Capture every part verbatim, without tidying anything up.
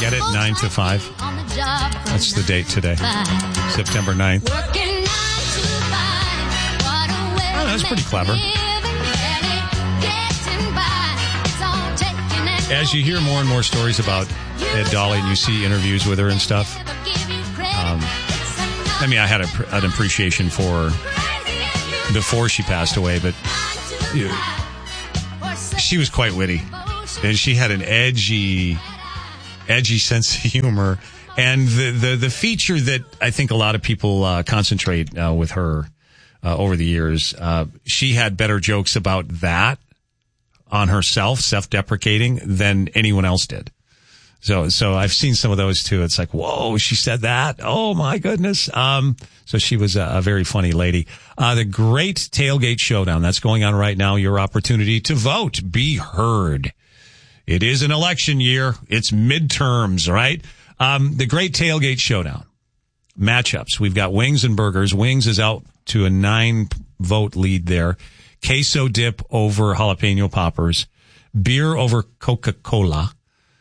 Get it? nine to five. That's the date today. September ninth. Oh, that's pretty clever. As you hear more and more stories about Ed Dolly and you see interviews with her and stuff, um, I mean, I had a, an appreciation for her before she passed away, but you know, she was quite witty. And she had an edgy, edgy sense of humor. And the, the, the feature that I think a lot of people uh, concentrate uh, with her uh, over the years, uh, she had better jokes about that on herself, self-deprecating, than anyone else did. So, so I've seen some of those too. It's like, whoa, she said that. Oh my goodness. Um, so she was a, a very funny lady. Uh, the Great Tailgate Showdown, that's going on right now. Your opportunity to vote, be heard. It is an election year. It's midterms, right? Um, the Great Tailgate Showdown matchups. We've got wings and burgers. Wings is out to a nine vote lead there. Queso dip over jalapeno poppers. Beer over Coca-Cola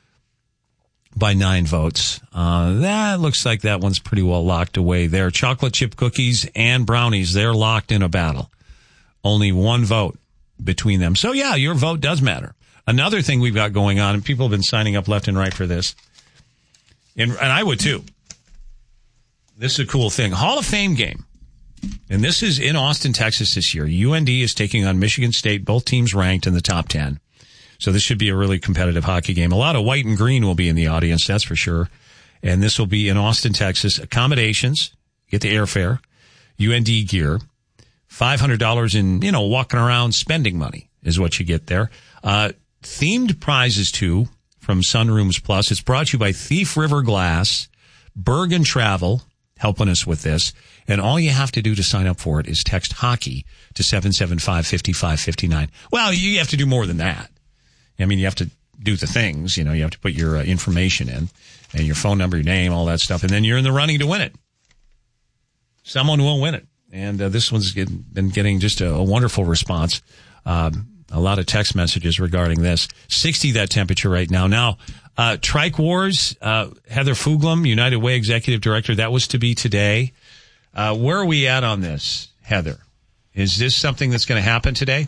by nine votes. Uh, that looks like that one's pretty well locked away there. Chocolate chip cookies and brownies, they're locked in a battle. Only one vote between them. So yeah, your vote does matter. Another thing we've got going on, and people have been signing up left and right for this, and, and I would too. This is a cool thing. Hall of Fame game. And this is in Austin, Texas this year. U N D is taking on Michigan State, both teams ranked in the top ten. So this should be a really competitive hockey game. A lot of white and green will be in the audience, that's for sure. And this will be in Austin, Texas. Accommodations, get the airfare, U N D gear, five hundred dollars in, you know, walking around spending money is what you get there. Uh, themed prizes too from Sunrooms Plus. It's brought to you by Thief River Glass, Bergen Travel, helping us with this. And all you have to do to sign up for it is text hockey to seven seven five, five five five nine. Well, you have to do more than that. I mean, you have to do the things, you know, you have to put your uh, information in and your phone number, your name, all that stuff. And then you're in the running to win it. Someone will win it. And uh, this one's get, been getting just a, a wonderful response. Um, a lot of text messages regarding this. sixty that temperature right now. Now, uh, Trike Wars, uh, Heather Fuglum, United Way Executive Director, that was to be today. Uh, where are we at on this, Heather? Is this something that's going to happen today?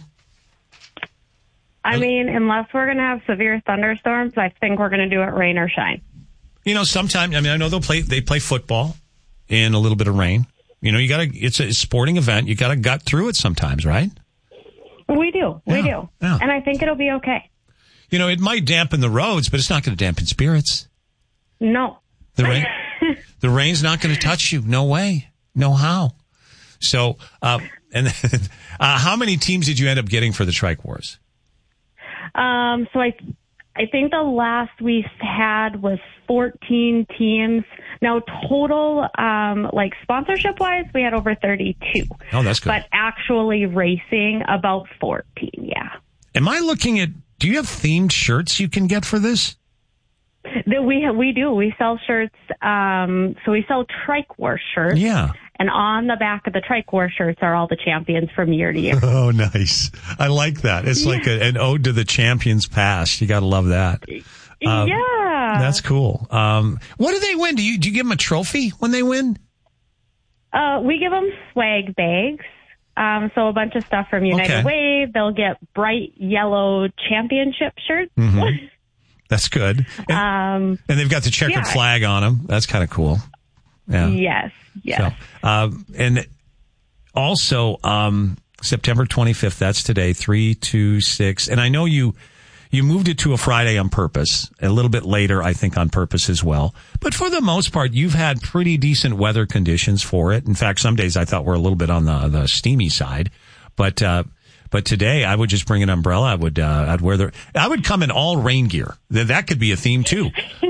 I mean, unless we're going to have severe thunderstorms, I think we're going to do it rain or shine. You know, sometimes, I mean, I know they'll play, they play football in a little bit of rain. You know, you got to, it's a sporting event. You got to gut through it sometimes, right? We do. We yeah, do. Yeah. And I think it'll be okay. You know, it might dampen the roads, but it's not going to dampen spirits. No. The rain, the rain's not going to touch you. No way. No how. So, uh, and uh, how many teams did you end up getting for the Trike Wars? Um, so I, I think the last we had was fourteen teams. Now total, um, like sponsorship wise, we had over thirty-two. Oh, that's good. But actually racing about fourteen. Yeah. Am I looking at, do you have themed shirts you can get for this? The, we we do. We sell shirts. Um, so we sell Trike War shirts. Yeah. And on the back of the Trike War shirts are all the champions from year to year. Oh, nice. I like that. It's yeah. like a, an ode to the champions past. You got to love that. Um, yeah. That's cool. Um, what do they win? Do you, do you give them a trophy when they win? Uh, we give them swag bags. Um, so a bunch of stuff from United okay. Way. They'll get bright yellow championship shirts. Mm-hmm. That's good. And, um, and they've got the checkered yeah. flag on them. That's kind of cool. Yeah. Yes. Yes. So, um, and also, um, September twenty-fifth, that's today, three, two, six. And I know you, you moved it to a Friday on purpose, a little bit later, I think on purpose as well. But for the most part, you've had pretty decent weather conditions for it. In fact, some days I thought were a little bit on the, the steamy side, but, uh, But today, I would just bring an umbrella. I would, uh, I'd wear the, I would come in all rain gear. That could be a theme too.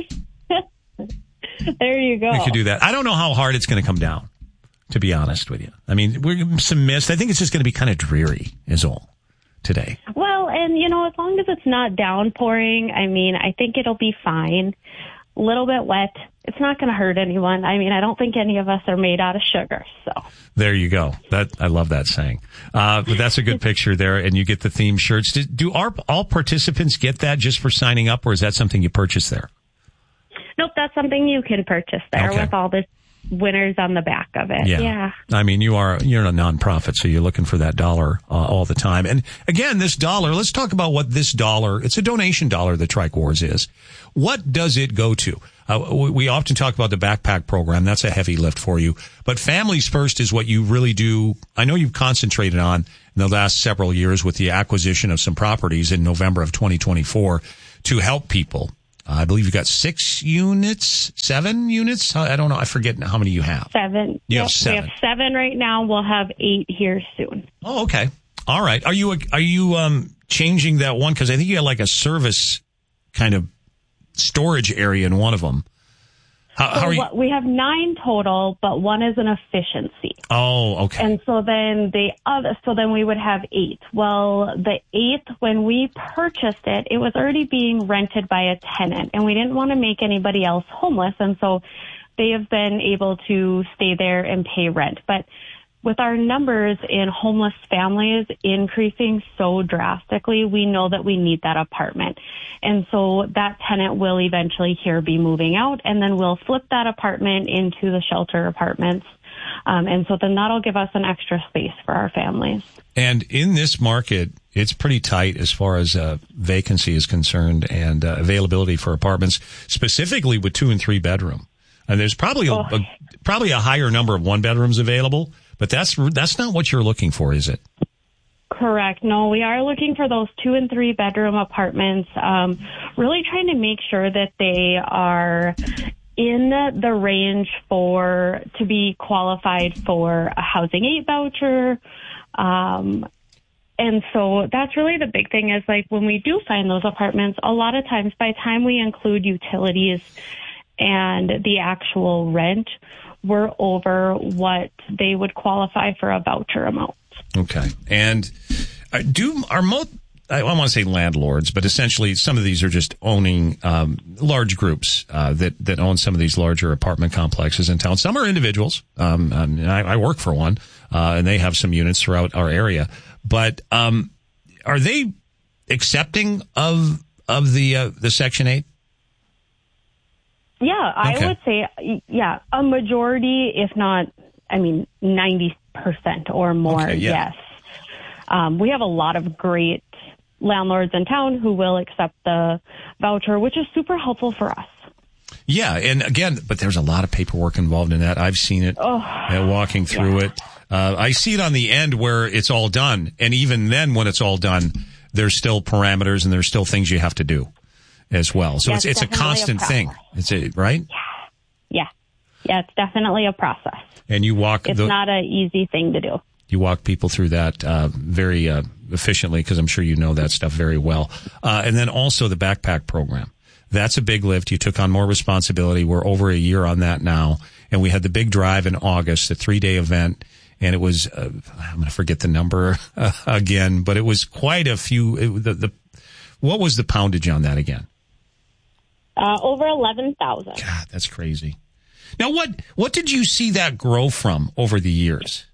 There you go. We could do that. I don't know how hard it's going to come down, to be honest with you. I mean, we're some mist. I think it's just going to be kind of dreary is all today. Well, and you know, as long as it's not downpouring, I mean, I think it'll be fine. A little bit wet. It's not going to hurt anyone. I mean, I don't think any of us are made out of sugar. So there you go. That I love that saying. Uh, but that's a good picture there, and you get the theme shirts. Do, do our, all participants get that just for signing up, or is that something you purchase there? No, that's something you can purchase there Okay. with all the winners on the back of it. Yeah. yeah. I mean, you are, you're a nonprofit, so you're looking for that dollar uh, all the time. And again, this dollar, let's talk about what this dollar, it's a donation dollar that Trike Wars is. What does it go to? Uh, we, we often talk about the backpack program. That's a heavy lift for you. But Families First is what you really do. I know you've concentrated on in the last several years with the acquisition of some properties in November of twenty twenty-four to help people. Uh, I believe you've got six units, seven units. I don't know. I forget how many you have. Seven. You Yep, have seven. We have seven right now. We'll have eight here soon. Oh, okay. All right. Are you are you um changing that one? Because I think you had like a service kind of storage area in one of them. How, So how are you? what, we have nine total, but one is an efficiency. Oh, okay. And so then the other, so then we would have eight. Well, the eighth, when we purchased it, it was already being rented by a tenant, and we didn't want to make anybody else homeless. And so they have been able to stay there and pay rent. But with our numbers in homeless families increasing so drastically, we know that we need that apartment. And so that tenant will eventually here be moving out, and then we'll flip that apartment into the shelter apartments. Um, and so then that'll give us an extra space for our families. And in this market, it's pretty tight as far as uh, vacancy is concerned and uh, availability for apartments, specifically with two and three bedroom. And there's probably a, Oh. a probably a higher number of one bedrooms available, but that's that's not what you're looking for, is it? Correct. No, we are looking for those two and three bedroom apartments, um, really trying to make sure that they are in the range for to be qualified for a Housing Aid voucher. Um, and so that's really the big thing is like when we do find those apartments, a lot of times by the time we include utilities and the actual rent, we're over what they would qualify for a voucher amount. Okay. And uh, do are most, I don't want to say landlords, but essentially some of these are just owning um, large groups uh, that, that own some of these larger apartment complexes in town. Some are individuals. Um, um, I, I work for one, uh, and they have some units throughout our area. But um, are they accepting of of the uh, the Section eight? Yeah, I Okay. would say, yeah, a majority, if not, I mean, ninety percent or more, Okay, yeah. yes. Um, we have a lot of great landlords in town who will accept the voucher, which is super helpful for us. Yeah, and again, but there's a lot of paperwork involved in that. I've seen it, Oh, uh, walking through yeah. it. Uh, I see it on the end where it's all done, and even then, when it's all done, there's still parameters and there's still things you have to do as well. So Yeah, it's it's it's a definitely a constant thing. It's a right, Yeah. Yeah, it's definitely a process. and you walk It's the, not an easy thing to do. you walk people through that uh, very uh, efficiently because I'm sure you know that stuff very well. Uh, and then also the backpack program. That's a big lift. You took on more responsibility. We're over a year on that now. And we had the big drive in August, the three-day event. And it was, uh, I'm going to forget the number uh, again, but it was quite a few. It, the, the What was the poundage on that again? Uh, over eleven thousand. God, that's crazy. Now, what what did you see that grow from over the years?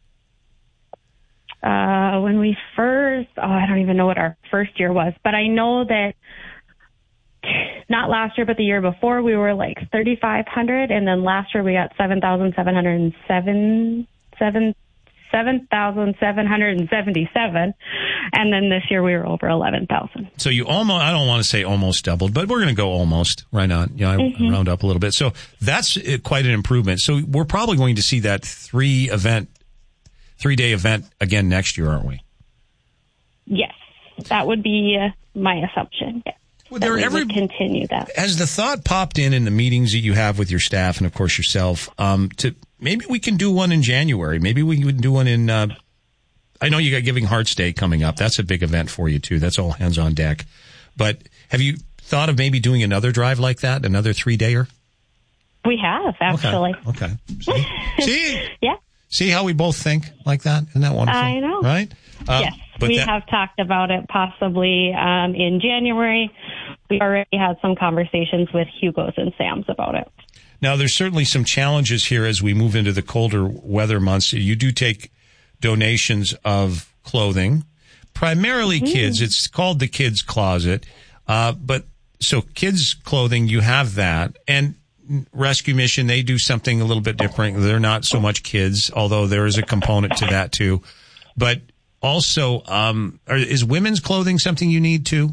Uh, when we first, oh, I don't even know what our first year was, but I know that not last year, but the year before, we were like thirty-five hundred, and then last year we got seven thousand seven hundred seven, seven, seven thousand seven hundred seventy-seven, and then this year we were over eleven thousand. So you almost, I don't want to say almost doubled, but we're going to go almost right on. You know, I Mm-hmm. round up a little bit. So that's uh, quite an improvement. So we're probably going to see that three event, three day event again next year, aren't we? Yes, that would be uh, my assumption. Yes. Would That there we ever- would continue that. Has the thought popped in in the meetings that you have with your staff and of course yourself, um, to maybe we can do one in January. Maybe we can do one in, uh, I know you got Giving Hearts Day coming up. That's a big event for you too. That's all hands on deck. But have you thought of maybe doing another drive like that, another three dayer? We have, actually. Okay. okay. See? See? Yeah. See how we both think like that? Isn't that wonderful? I know. Right? Uh, Yes, but we that- have talked about it possibly um, in January. We already had some conversations with Hugo's and Sam's about it. Now, there's certainly some challenges here as we move into the colder weather months. You do take donations of clothing, primarily Mm-hmm. kids. It's called the Kids Closet. Uh, but so kids' clothing, you have that. And rescue mission, they do something a little bit different. They're not so much kids, although there is a component to that too. But also, um, are, is women's clothing something you need too?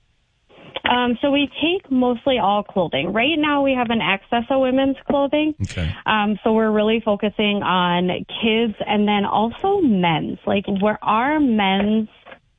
Um, so we take mostly all clothing. Right now we have an excess of women's clothing. Okay. Um, so we're really focusing on kids and then also men's. Like where our men's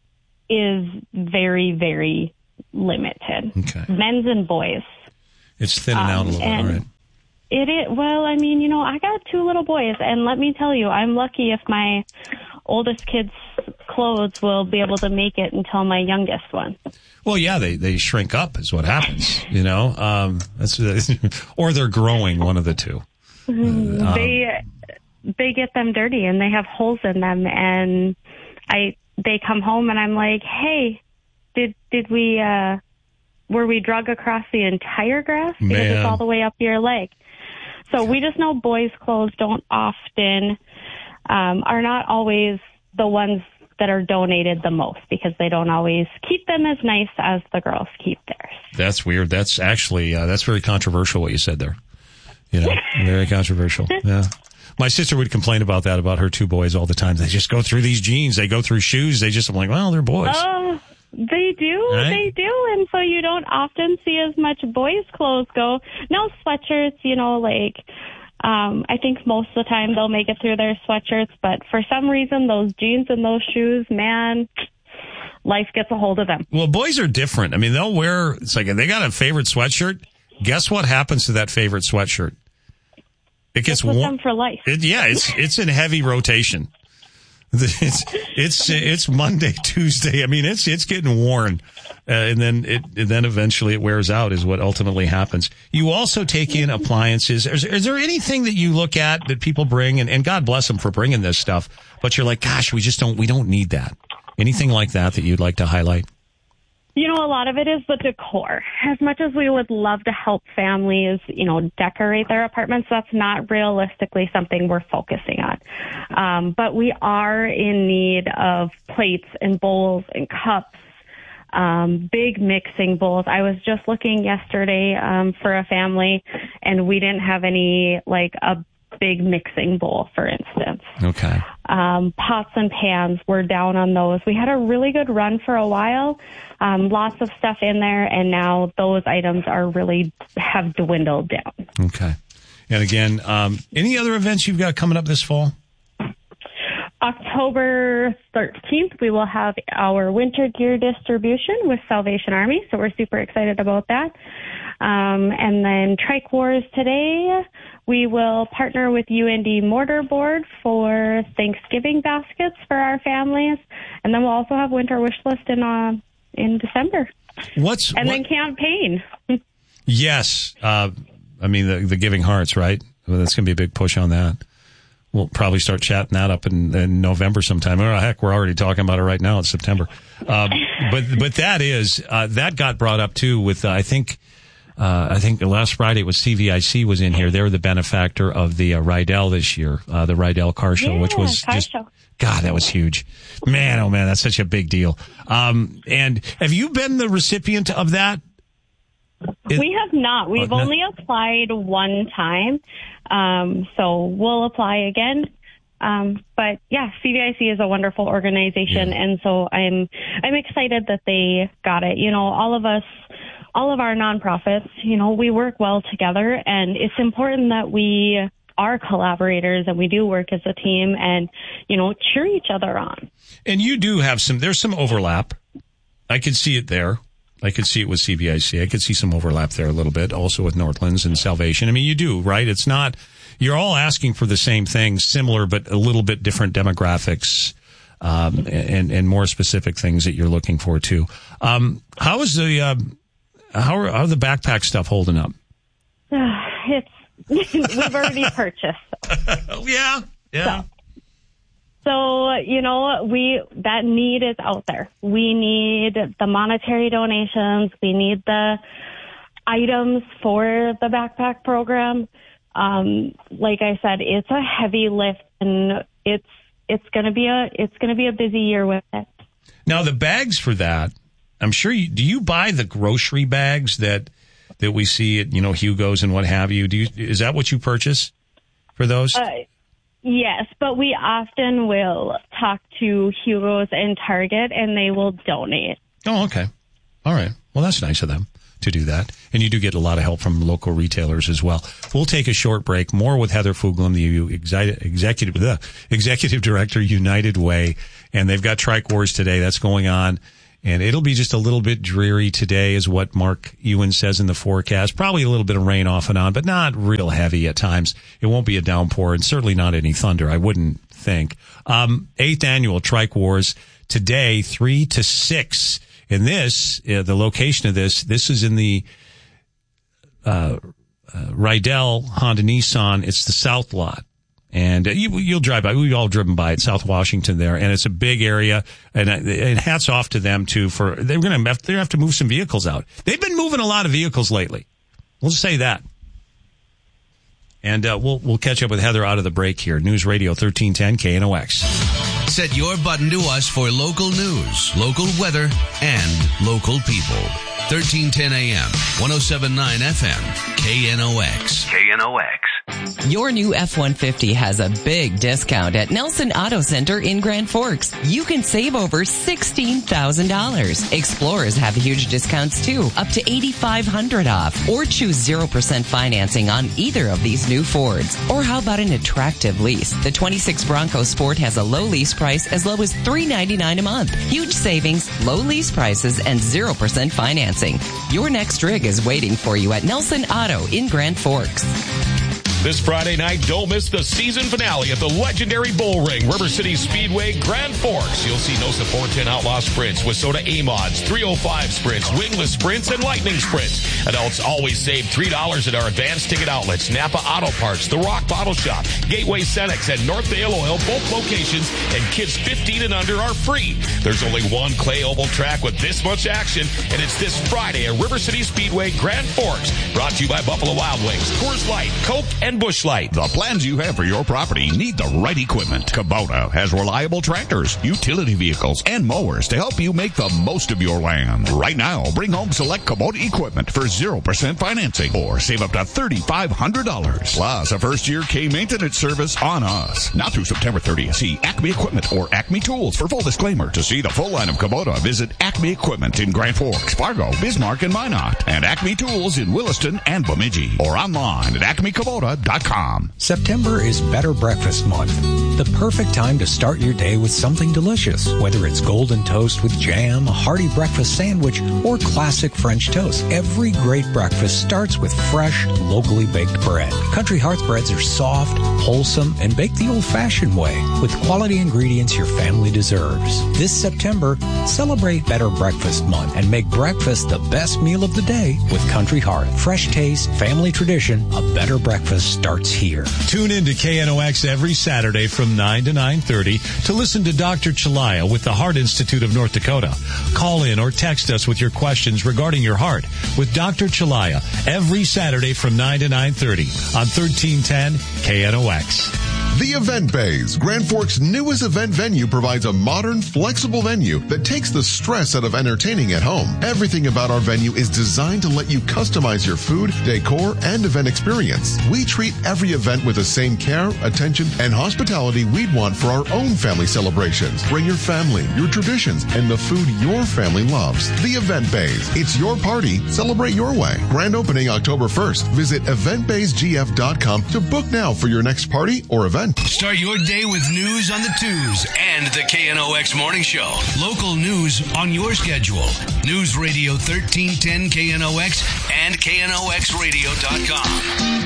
is very, very limited. Okay. Men's and boys. It's thinning um, out a little bit, all right. It is, well, I mean, you know, I got two little boys, and let me tell you, I'm lucky if my oldest kid's clothes will be able to make it until my youngest one. Well, yeah, they, they shrink up is what happens, you know, um, that's, or they're growing, one of the two. Um, they, they get them dirty and they have holes in them, and I, they come home and I'm like, hey, did, did we, uh, were we drug across the entire grass? Because Man. It's all the way up your leg. So we just know boys' clothes don't often, um, are not always the ones that are donated the most, because they don't always keep them as nice as the girls keep theirs. That's weird. That's actually, uh, that's very controversial what you said there. You know, very controversial. Yeah. My sister would complain about that, about her two boys all the time. They just go through these jeans. They go through shoes. They just, I'm like, well, they're boys. Oh, they do. Right? They do. And so you don't often see as much boys' clothes go. No sweatshirts, you know, like, um, I think most of the time they'll make it through their sweatshirts. But for some reason, those jeans and those shoes, man, life gets a hold of them. Well, boys are different. I mean, they'll wear, it's like, they got a favorite sweatshirt. Guess what happens to that favorite sweatshirt? It gets with worn them for life. It, yeah, it's it's in heavy rotation. It's it's it's Monday, Tuesday. I mean, it's it's getting worn, uh, and then it and then eventually it wears out. Is what ultimately happens. You also take in appliances. Is, is there anything that you look at that people bring, and, and God bless them for bringing this stuff, but you're like, gosh, we just don't we don't need that. Anything like that that you'd like to highlight? You know, a lot of it is the decor. As much as we would love to help families, you know, decorate their apartments, that's not realistically something we're focusing on. Um, but we are in need of plates and bowls and cups, um, big mixing bowls. I was just looking yesterday um, for a family, and we didn't have any, like, a big mixing bowl, for instance. Okay. Um, pots and pans, we're down on those. We had a really good run for a while, um, lots of stuff in there, and now those items are really have dwindled down. Okay. And again, um, any other events you've got coming up this fall? October thirteenth, we will have our winter gear distribution with Salvation Army, so we're super excited about that. Um, and then Trike Wars today, we will partner with U N D Mortar Board for Thanksgiving baskets for our families, and then we'll also have Winter Wish List in uh, in December. What's and what? then campaign? Yes, uh, I mean the the Giving Hearts, right? Well, that's going to be a big push on that. We'll probably start chatting that up in, in November sometime. Oh, heck, we're already talking about it right now. It's September. Um, but but that is uh, that got brought up too with uh, I think. Uh, I think last Friday it was C V I C was in here. They were the benefactor of the uh, Rydell this year, uh, the Rydell Car Show, yeah, which was car just, show. God, that was huge. Man, oh man, that's such a big deal. Um, and have you been the recipient of that? It, we have not. We've oh, no. only applied one time. Um, so we'll apply again. Um, but yeah, C V I C is a wonderful organization. Yeah. And so I'm, I'm excited that they got it. You know, all of us, all of our nonprofits, you know, we work well together, and it's important that we are collaborators and we do work as a team and, you know, cheer each other on. And you do have some, there's some overlap. I could see it there. I could see it with C V I C. I could see some overlap there a little bit, also with Northlands and Salvation. I mean, you do, right? It's not, you're all asking for the same things, similar, but a little bit different demographics, um, and, and more specific things that you're looking for too. Um, how is the, uh, how are, how are the backpack stuff holding up? Uh, it's, we've already purchased. Oh, yeah. Yeah. So. So, you know, we, that need is out there. We need the monetary donations. We need the items for the backpack program. Um, like I said, it's a heavy lift, and it's, it's going to be a, it's going to be a busy year with it. Now the bags for that, I'm sure you, do you buy the grocery bags that that we see at, you know, Hugo's and what have you. Do you, is that what you purchase for those? Uh, yes, but we often will talk to Hugo's and Target, and they will donate. Oh, okay. All right. Well, that's nice of them to do that. And you do get a lot of help from local retailers as well. We'll take a short break. More with Heather Fuglam, the executive, the executive director, United Way. And they've got Trike Wars today. That's going on. And it'll be just a little bit dreary today is what Mark Ewan says in the forecast. Probably a little bit of rain off and on, but not real heavy at times. It won't be a downpour and certainly not any thunder, I wouldn't think. Um, eighth annual Trike Wars today, three to six. And this, uh, the location of this, this is in the uh, uh Rydell Honda Nissan. It's the South Lot. And uh, you, you'll drive by. We've all driven by it, South Washington there. And it's a big area. And, uh, and hats off to them, too, for they're going to have, they have to move some vehicles out. They've been moving a lot of vehicles lately. We'll just say that. And uh, we'll we'll catch up with Heather out of the break here. News Radio thirteen ten K N O X. Set your button to us for local news, local weather, and local people. thirteen ten A M, one oh seven point nine F M, K N O X. K N O X. Your new F one fifty has a big discount at Nelson Auto Center in Grand Forks. You can save over sixteen thousand dollars. Explorers have huge discounts too, up to eight thousand five hundred dollars off. Or choose zero percent financing on either of these new Fords. Or how about an attractive lease? The twenty-six Bronco Sport has a low lease price as low as three hundred ninety-nine dollars a month. Huge savings, low lease prices, and zero percent financing. Your next rig is waiting for you at Nelson Auto in Grand Forks. This Friday night, don't miss the season finale at the legendary Bull Ring, River City Speedway, Grand Forks. You'll see NOSA four ten Outlaw Sprints, Wissota A-Mods, three oh five Sprints, Wingless Sprints, and Lightning Sprints. Adults always save three dollars at our advanced ticket outlets, Napa Auto Parts, The Rock Bottle Shop, Gateway Cenex, and Northdale Oil, both locations, and kids fifteen and under are free. There's only one clay oval track with this much action, and it's this Friday at River City Speedway, Grand Forks. Brought to you by Buffalo Wild Wings, Coors Light, Coke, and Busch Light. The plans you have for your property need the right equipment. Kubota has reliable tractors, utility vehicles, and mowers to help you make the most of your land. Right now, bring home select Kubota equipment for zero percent financing or save up to three thousand five hundred dollars. Plus, a first-year K-maintenance service on us. Not through September thirtieth. See Acme Equipment or Acme Tools for full disclaimer. To see the full line of Kubota, visit Acme Equipment in Grand Forks, Fargo, Bismarck, and Minot, and Acme Tools in Williston and Bemidji, or online at acme kubota dot com. September is Better Breakfast Month. The perfect time to start your day with something delicious, whether it's golden toast with jam, a hearty breakfast sandwich, or classic French toast. Every great breakfast starts with fresh, locally baked bread. Country Hearth breads are soft, wholesome, and baked the old-fashioned way with quality ingredients your family deserves. This September, celebrate Better Breakfast Month and make breakfast the best meal of the day with Country Hearth. Fresh taste, family tradition, a better breakfast starts here. Tune in to K N O X every Saturday from nine to nine thirty to listen to Doctor Chalaya with the Heart Institute of North Dakota. Call in or text us with your questions regarding your heart with Doctor Chalaya every Saturday from nine to nine thirty on thirteen ten K N O X. The Event Bays, Grand Forks' newest event venue, provides a modern, flexible venue that takes the stress out of entertaining at home. Everything about our venue is designed to let you customize your food, decor, and event experience. We treat every event with the same care, attention, and hospitality we'd want for our own family celebrations. Bring your family, your traditions, and the food your family loves. The Event Bays. It's your party. Celebrate your way. Grand opening October first. Visit event bays g f dot com to book now for your next party or event. Start your day with news on the twos and the K N O X Morning Show. Local news on your schedule. News Radio thirteen ten K N O X and K N O X radio dot com.